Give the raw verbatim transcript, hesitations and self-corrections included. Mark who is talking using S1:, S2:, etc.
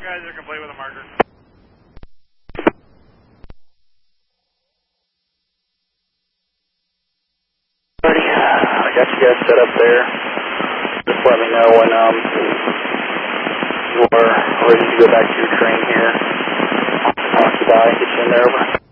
S1: guys are complete with a marker.
S2: I got you guys set up there. Just let me know when um you are ready to go back to your train here. I'll get you in there over.